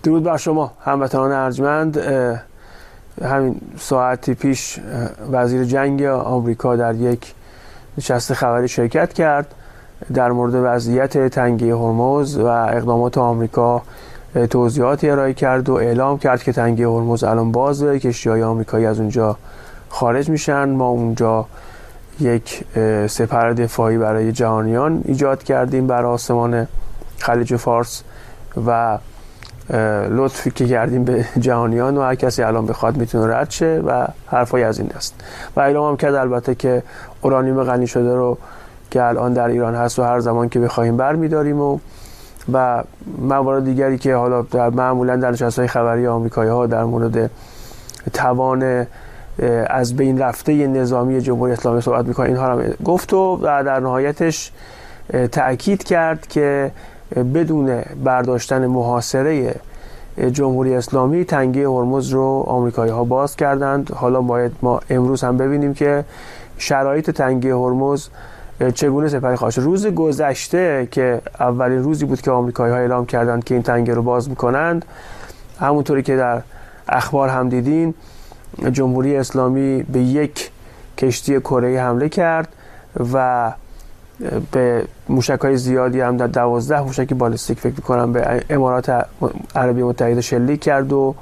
درود بر شما هموطنان ارجمند. همین ساعتی پیش وزیر جنگ آمریکا در یک نشست خبری شرکت کرد در مورد وضعیت تنگه هرمز و اقدامات آمریکا. توضیحاتی ارائه کرد و اعلام کرد که تنگه هرمز الان بازه، کشتی‌های آمریکایی از اونجا خارج میشن. ما اونجا یک سپر دفاعی برای جهانیان ایجاد کردیم بر آسمان خلیج فارس و لطفی که کردیم به جهانیان و هر کسی الان بخواد میتونه رد شه و حرفای از این دست. و اعلام هم کرد البته که اورانیوم غنی شده رو که الان در ایران هست و هر زمان که بخوایم برمی‌داریم و موارد دیگری که حالا معمولا در نشست‌های خبری آمریکایی‌ها در مورد توان از بین رفته نظامی جمهوری اسلامی صحبت می‌کنه، اینها هم گفت و در نهایتش تأکید کرد که بدون برداشتن محاصره جمهوری اسلامی تنگه هرمز رو آمریکایی‌ها باز کردند. حالا باید ما امروز هم ببینیم که شرایط تنگه هرمز چگونه سپری خواهد شد. روز گذشته که اولین روزی بود که آمریکایی‌ها اعلام کردند که این تنگه رو باز می‌کنند، همونطوری که در اخبار هم دیدین، جمهوری اسلامی به یک کشتی کره‌ای حمله کرد و به موشک‌های زیادی هم در 12 موشک بالستیک فکر می‌کنم به امارات عربی متحده شلیک کرد و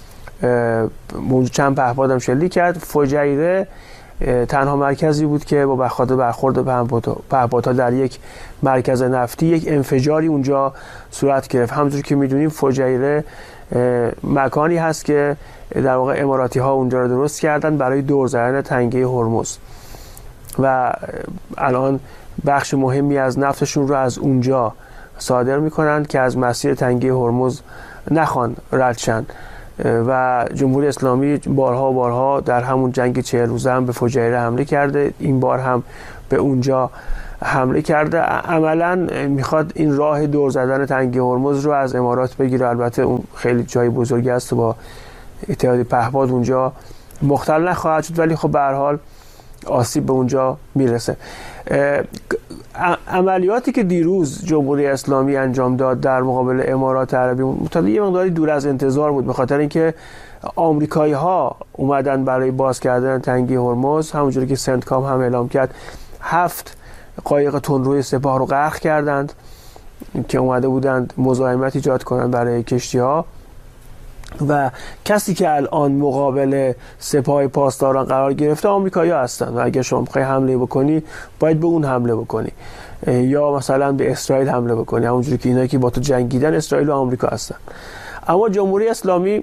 چند پهپاد هم شلیک کرد. فجیره تنها مرکزی بود که با برخورد پهپادها در یک مرکز نفتی یک انفجاری اونجا صورت گرفت. همونطور که می‌دونیم فجیره مکانی هست که در واقع اماراتی‌ها اونجا رو درست کردن برای دور زدن تنگه هرمز و الان بخش مهمی از نفتشون رو از اونجا صادر میکنند که از مسیر تنگه هرمز نخوان رد شن. و جمهوری اسلامی بارها در همون جنگ 40 روزه هم به فجیره حمله کرده، این بار هم به اونجا حمله کرده. عملاً میخواد این راه دور زدن تنگه هرمز رو از امارات بگیره. البته اون خیلی جای بزرگی است و با اتحادیه پهپاد اونجا مختل نخواهد شد، ولی خب به هر حال آسیب به اونجا میرسه. عملیاتی که دیروز جمهوری اسلامی انجام داد در مقابل امارات عربی متأسفانه یه مقداری دور از انتظار بود، به خاطر اینکه آمریکایی‌ها اومدن برای باز کردن تنگه هرمز، همونجوری که سنتکام هم اعلام کرد 7 قایق تندروی سپاه رو غرق کردند که اومده بودند مزاحمت ایجاد کنند برای کشتی‌ها. و کسی که الان مقابل سپاه پاسداران قرار گرفته آمریکایی‌ها هستن و اگه شما بخوای حمله بکنی باید به اون حمله بکنی یا مثلا به اسرائیل حمله بکنی، همونجوری که اینایی که با تو جنگیدن اسرائیل و آمریکا هستن. اما جمهوری اسلامی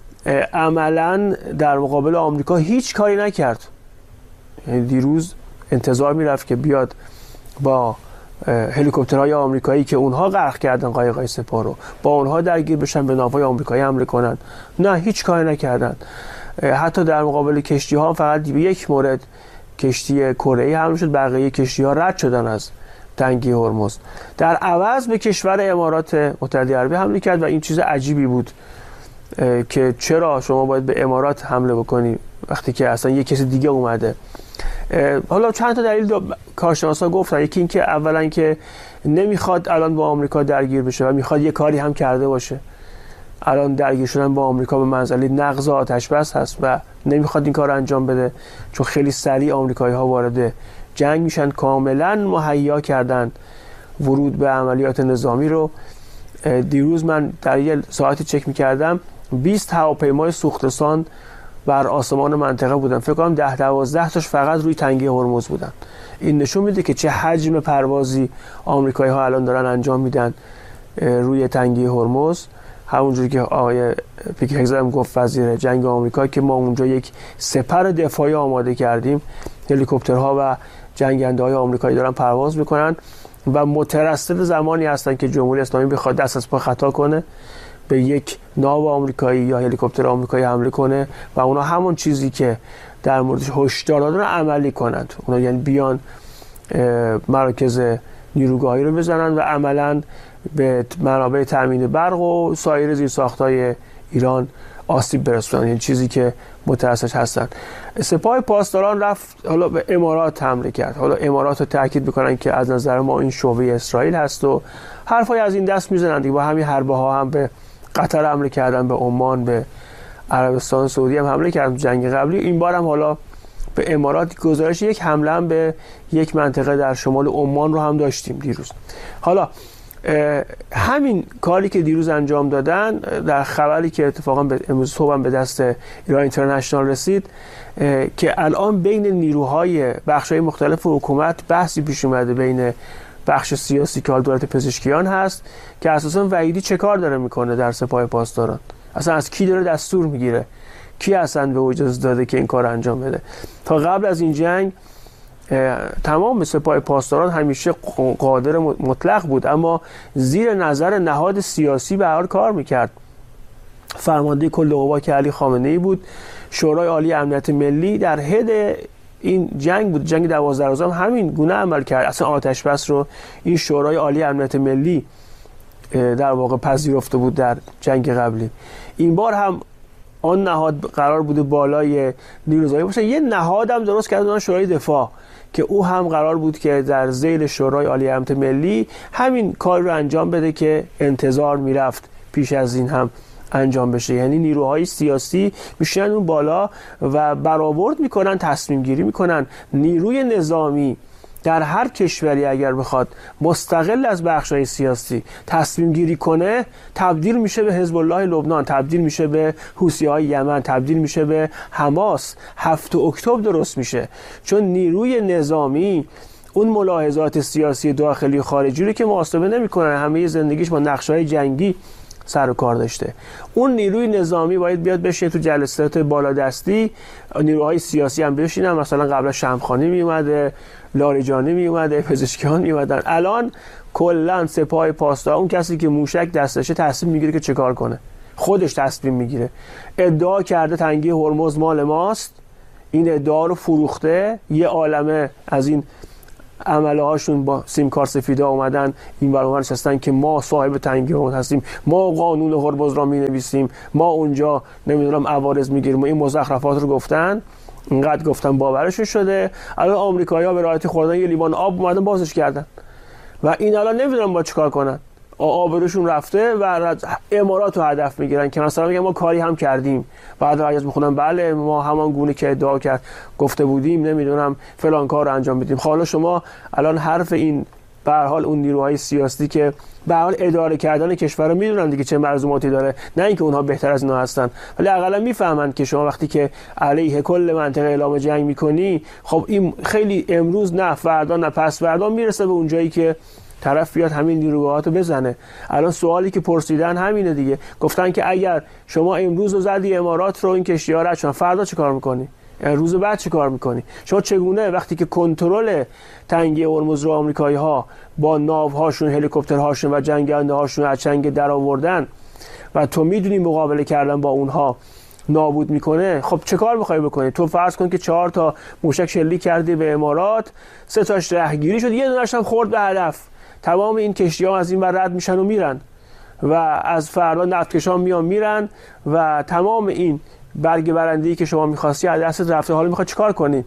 عملاً در مقابل آمریکا هیچ کاری نکرد. دیروز انتظار میرفت که بیاد با هلیکوپترهای آمریکایی که اونها غرق کردن قایق‌های سپاه رو با اونها درگیر بشن، به ناوهای آمریکایی حمله کنن. نه، هیچ کاری نکردن. حتی در مقابل کشتی‌ها فقط به یک مورد کشتی کره‌ای حمله شد، بقیه کشتی‌ها رد شدن از تنگه هرمز. در عوض به کشور امارات متحده عربی حمله کرد و این چیز عجیبی بود که چرا شما باید به امارات حمله بکنی وقتی که اصلا یک کسی دیگه اومده. حالا چند تا دلیل کارشناسا گفتن. یکی این که اولا که نمیخواد الان با آمریکا درگیر بشه و میخواد یه کاری هم کرده باشه. الان درگیر شدن با آمریکا به منزله نقض آتش بس هست و نمیخواد این کار انجام بده، چون خیلی سریع آمریکایی‌ها وارد جنگ میشن. کاملا مهیا کردن ورود به عملیات نظامی رو. دیروز من در یه ساعتی چک میکردم 20 هواپیمای سوخته‌سان بر آسمان منطقه بودن، فکر کنم 10-12 تاش فقط روی تنگه هرمز بودن. این نشون میده که چه حجم پروازی آمریکایی‌ها الان دارن انجام میدن روی تنگه هرمز. همونجوری که آقای پیک هگزر گفت وزیر جنگ آمریکا که ما اونجا یک سپر دفاعی آماده کردیم، هلیکوپترها و جنگنده‌های آمریکایی دارن پرواز میکنن و مترصد زمانی هستن که جمهوری اسلامی بخواد دست از پا خطا کنه، به یک ناو آمریکایی یا هلیکوپتر آمریکایی حمله کنه و اونا همون چیزی که در موردش هشدار دادن عملی کنند. اونا یعنی بیان مراکز نیروگاهی رو بزنن و عملاً به منابع تامین برق و سایر زیرساخت‌های ایران آسیب برسونن، یعنی چیزی که متأسفش هستن. سپاه پاسداران رفت حالا به امارات حمله کرد. حالا امارات رو تاکید میکنن که از نظر ما این شعبه اسرائیل هست و حرفای از این دست میزنن دیگه. با همین حربه ها هم به قطر حمله کردن به عمان، به عربستان سعودی هم حمله کردن جنگ قبلی. این بار هم حالا به امارات گزارش یک حمله هم به یک منطقه در شمال عمان رو هم داشتیم دیروز. حالا همین کاری که دیروز انجام دادن، در خبری که اتفاقا امروز صبح به دست ایران اینترنشنال رسید که الان بین نیروهای بخش‌های مختلف حکومت بحثی پیش اومده، بین بخش سیاسی که دولت پزشکیان هست که اساسا وحیدی چه کار داره میکنه در سپاه پاسداران، اصلا از کی داره دستور میگیره، کی اصلا به اجازه داده که این کار انجام بده. تا قبل از این جنگ تمام سپاه پاسداران همیشه قادر مطلق بود، اما زیر نظر نهاد سیاسی به هر حال کار میکرد. فرمانده کل قوا که علی خامنه‌ای بود، شورای عالی امنیت ملی در حد این جنگ بود، جنگ 12 روزه هم همین گونه عمل کرد. اصلا آتش بس رو این شورای عالی امنیت ملی در واقع پذیرفته بود در جنگ قبلی. این بار هم آن نهاد قرار بوده بالای نیروزایی باشه. یه نهاد هم درست کردن، شورای دفاع، که او هم قرار بود که در ذیل شورای عالی امنیت ملی همین کار رو انجام بده که انتظار میرفت پیش از این هم انجام بشه. یعنی نیروهای سیاسی میشنن اون بالا و برآورد میکنن، تصمیم گیری میکنن. نیروی نظامی در هر کشوری اگر بخواد مستقل از بخش‌های سیاسی تصمیم گیری کنه، تبدیل میشه به حزب الله لبنان، تبدیل میشه به حوثی‌های یمن، تبدیل میشه به حماس. 7 اکتبر درست میشه، چون نیروی نظامی اون ملاحظات سیاسی داخلی و خارجی رو که محاسبه نمی‌کنه، همه زندگیش با نقشه‌های جنگی سر و کار داشته. اون نیروی نظامی باید بیاد بشه تو جلسات بالادستی، نیروهای سیاسی هم بشینن. مثلا قبلا شمخانی می اومده، لاریجانی می اومده، پزشکیان می اومدن. الان کلا سپاه پاسداران، اون کسی که موشک دستشه تصمیم میگیره که چه کار کنه، خودش تصمیم میگیره. ادعا کرده تنگی هرمز مال ماست، این ادعا رو فروخته. یه عالمه از این عمله هاشون با سیمکار سفیدا اومدن این برابر نشستن که ما صاحب تنگی هرمز هستیم، ما قانون هرمز را مینویسیم، ما اونجا نمیدونم عوارض میگیریم. این مزخرفات رو گفتن، اینقدر گفتن باورشون شده. الان آمریکایی‌ها به راحتی خوردن یه لیوان آب اومدن بازش کردن و این الان نمیدونن با چیکار کنن. آبروشون رفته و امارات رو هدف میگیرن که مثلا میگن ما کاری هم کردیم، بعد رایز میخونن بله ما همان گونه که ادعا کرد گفته بودیم نمیدونم فلان کار رو انجام بدیم. حالا شما الان حرف این به هر حال اون نیروهای سیاسی که به هر حال اداره کردن کشور رو میدونن دیگه چه ملزوماتی داره، نه اینکه اونها بهتر از اینا هستن، ولی حداقل میفهمن که شما وقتی که علیه کل منطقه اعلام جنگ میکنی، خب این خیلی امروز نه فردا نه پس فردا میرسه به اونجایی که طرف بیاد همین نیروهاتو بزنه. الان سوالی که پرسیدن همینه دیگه، گفتن که اگر شما امروز رو زدی امارات رو این کشتی‌ها رد شدن، فردا چه کار میکنی؟ روز بعد چه کار میکنی؟ شما چگونه وقتی که کنترل تنگی هرمز رو آمریکایی‌ها با ناوهاشون، هلیکوپترهاشون و جنگنده‌هاشون از چنگ در آوردن و تو میدونی مقابله کردن با اونها نابود میکنه، خب چه کار میخوای بکنی؟ تو فرض کن که 4 تا موشک شلیک کردی به امارات، 3 تاش رهگیری شد، یه دونه‌اش هم خورد به هدف. تمام این کشتی‌ها از این ور رد میشن و میرن و از فردا نفتکشان میان میرن و تمام این برگ برنده‌ای که شما می‌خواستی از دستت رفته. حالا می‌خواد چیکار کنی؟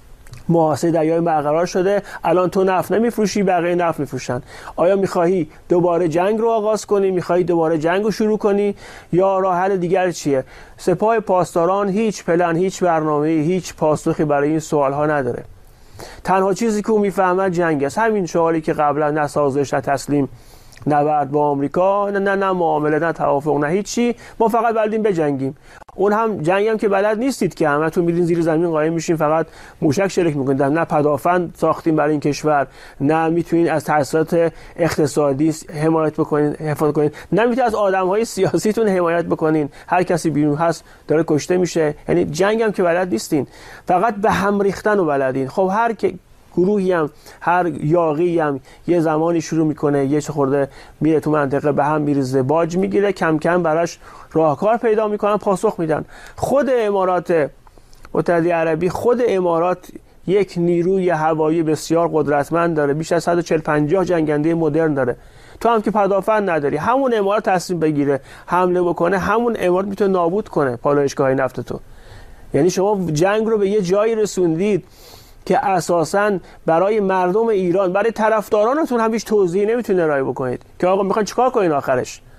محاصره دریای برقرار شده، الان تو نفت نمیفروشی، بقیه نفت میفروشن. آیا می‌خواهی دوباره جنگ رو آغاز کنی؟ می‌خواهی دوباره جنگ رو شروع کنی یا راه حل دیگر چیه؟ سپاه پاسداران هیچ پلن، هیچ برنامه‌ای، هیچ پاسخی برای این سوال‌ها نداره. تنها چیزی که او میفهمد جنگ است. همین سوالی که قبلا نه سازش نه تسلیم، نبرد با آمریکا، نه معامله، نه توافق، نه هیچی، ما فقط بلدیم بجنگیم. اون هم جنگی هم که بلد نیستید که همتون میرین زیر زمین قایم میشین فقط موشک شلیک میکنید، نه پدافند ساختیم برای این کشور، نه میتونید از تأثیرات اقتصادی حمایت بکنین، حفاظت کنین، نه میتونید از آدمهای سیاسیتون حمایت بکنین. هر کسی بیرون هست داره کشته میشه. یعنی جنگ هم که بلد نیستین، فقط به هم ریختن رو بلدین. خب هر که گروهی هم، هر یاغی هم یه زمانی شروع میکنه یه چه خورده میره تو منطقه به هم میریزه، باج میگیره، کم کم براش راهکار پیدا میکنن، پاسخ میدن. خود امارات متحده عربی، خود امارات یک نیروی هوایی بسیار قدرتمند داره، بیش از 140-150 جنگنده مدرن داره. تو هم که پدافند نداری، همون امارات تصمیم بگیره حمله بکنه، همون امارات میتونه نابود کنه پالایشگاه نفت تو. یعنی شما جنگ رو به یه جایی رسوندید که اساساً برای مردم ایران، برای طرفدارانتون هم هیچ توضیحی نمیتونه ارائه بکنید که آقا میخوان چیکار کنین آخرش.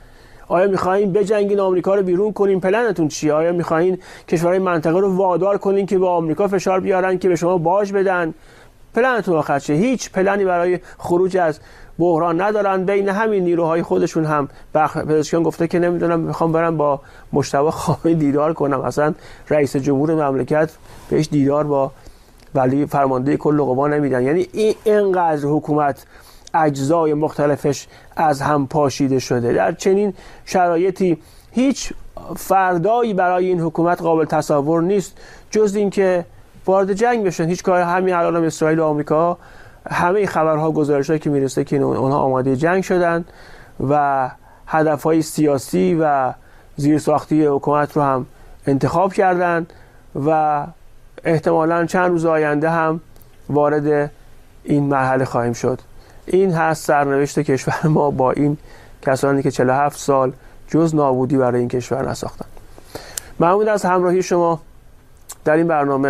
آیا میخواین بجنگین آمریکا رو بیرون کنین؟ پلنتون چیه؟ آیا میخواین کشورهای منطقه رو وادار کنین که به آمریکا فشار بیارن که به شما باج بدن؟ پلنتون آخر چیه؟ هیچ پلنی برای خروج از بحران ندارن. بین همین نیروهای خودشون هم پزشکیان گفته که نمیدونم میخوام برم با مجتبی خامنه‌ای دیدار کنم. اصلا رئیس جمهور مملکت بهش دیدار با ولی فرمانده کل قوا نمیدن. یعنی اینقدر حکومت اجزای مختلفش از هم پاشیده شده. در چنین شرایطی هیچ فردایی برای این حکومت قابل تصور نیست جز این که وارد جنگ بشن. هیچ کار. همین الان هم اسرائیل و آمریکا همه خبرها گزارشایی که میرسه که اونها آماده جنگ شدن و هدفهای سیاسی و زیرساختی حکومت رو هم انتخاب کردن و احتمالاً چند روز آینده هم وارد این مرحله خواهیم شد. این هست سرنوشت کشور ما با این کسانی که 47 سال جز نابودی برای این کشور نساختن. ممنون از همراهی شما در این برنامه.